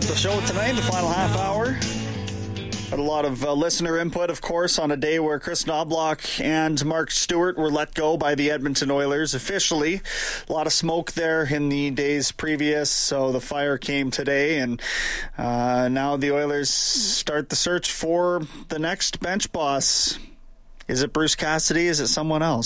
the show tonight, the final half hour. Had a lot of listener input, of course, on a day where Chris Knobloch and Mark Stewart were let go by the Edmonton Oilers officially. A lot of smoke there in the days previous, so the fire came today, and now the Oilers start the search for the next bench boss. Is it Bruce Cassidy? Is it someone else?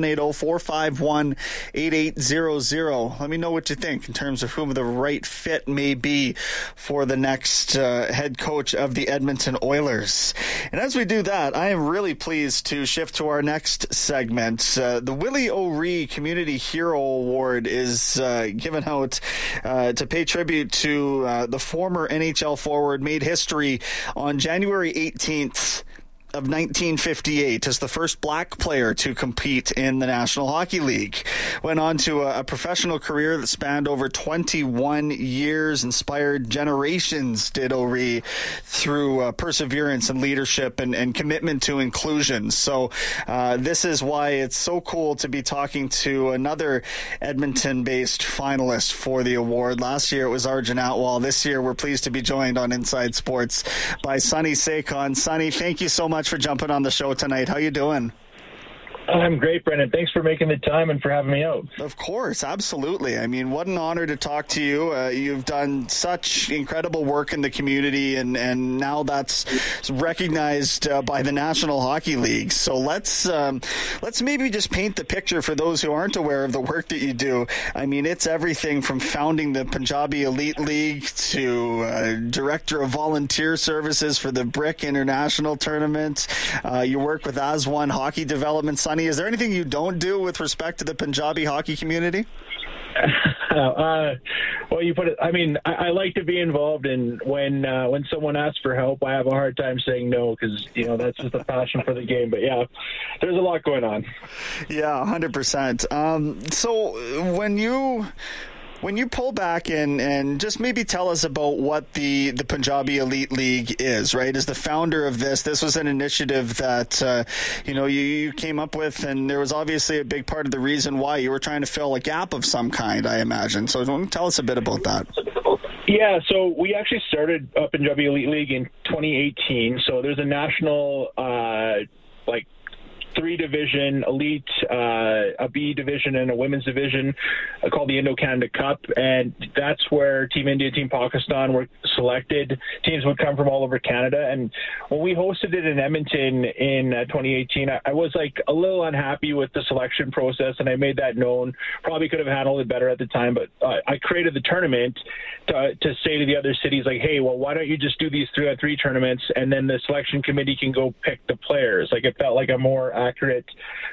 780-451-8800. Let me know what you think in terms of whom the right fit may be for the next head coach of the Edmonton Oilers. And as we do that, I am really pleased to shift to our next segment. The Willie O'Ree Community Hero Award is given out to pay tribute to the former NHL forward, made history on January 18th. Of 1958 as the first black player to compete in the National Hockey League. Went on to a professional career that spanned over 21 years, inspired generations, did O'Ree, through perseverance and leadership and commitment to inclusion. So this is why it's so cool to be talking to another Edmonton-based finalist for the award. Last year it was Arjun Atwal. This year we're pleased to be joined on Inside Sports by Sonny Sakon. Sonny, thank you so much for jumping on the show tonight. How you doing? I'm great, Brendan. Thanks for making the time and for having me out. Of course, absolutely. I mean, what an honor to talk to you. You've done such incredible work in the community, and now that's recognized by the National Hockey League. So let's maybe just paint the picture for those who aren't aware of the work that you do. I mean, it's everything from founding the Punjabi Elite League to Director of Volunteer Services for the Brick International Tournament. You work with Aswan Hockey Development. Sonny, is there anything you don't do with respect to the Punjabi hockey community? Well, you put it. I mean, I like to be involved, and when someone asks for help, I have a hard time saying no because that's just a passion for the game. But yeah, there's a lot going on. Yeah, 100%. So when you pull back and just maybe tell us about what the Punjabi Elite League is, right? As the founder of this was an initiative that, you came up with, and there was obviously a big part of the reason why you were trying to fill a gap of some kind, I imagine. So tell us a bit about that. Yeah, so we actually started Punjabi Elite League in 2018. So there's a national, 3-division elite, a B division, and a women's division called the Indo-Canada Cup, and that's where Team India, Team Pakistan were selected. Teams would come from all over Canada, and when we hosted it in Edmonton in 2018, I was a little unhappy with the selection process, and I made that known. Probably could have handled it better at the time, but I created the tournament to say to the other cities, hey, well, why don't you just do these 3-on-3 tournaments, and then the selection committee can go pick the players. It felt like a more accurate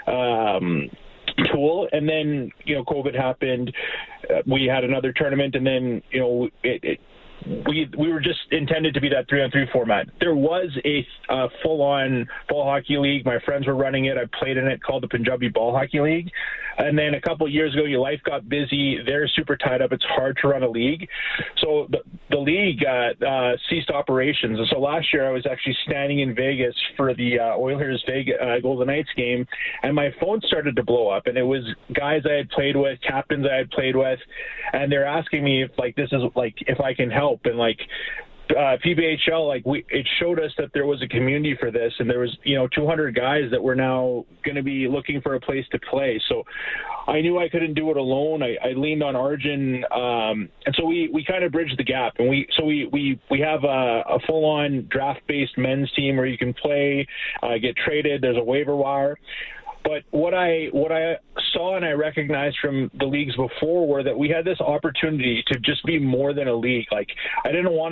tool. And then COVID happened, we had another tournament, and then we were just intended to be that 3-on-3 format. There was a full-on ball hockey league. My friends were running it. I played in it, called the Punjabi Ball Hockey League. And then a couple of years ago, your life got busy. They're super tied up. It's hard to run a league. So the league ceased operations. And so last year, I was actually standing in Vegas for the Oilers Golden Knights game, and my phone started to blow up. And it was guys I had played with, captains I had played with, and they're asking me if if I can help. And PBHL, it showed us that there was a community for this, and there was 200 guys that were now going to be looking for a place to play. So I knew I couldn't do it alone. I leaned on Arjun, and so we kind of bridged the gap. And we have a full-on draft-based men's team where you can play, get traded. There's a waiver wire. But what I saw and I recognized from the leagues before were that we had this opportunity to just be more than a league. I didn't want